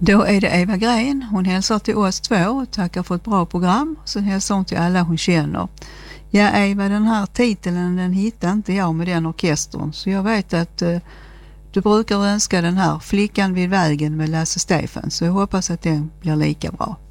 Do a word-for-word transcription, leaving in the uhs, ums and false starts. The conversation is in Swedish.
Då är det Eva Gren. Hon hälsar till oss två och tackar för ett bra program. Sen hälsar hon till alla hon känner. Ja, Eva, den här titeln den hittar inte jag med den orkestern. Så jag vet att eh, du brukar önska den här Flickan vid vägen med Lasse Stefans. Så jag hoppas att den blir lika bra.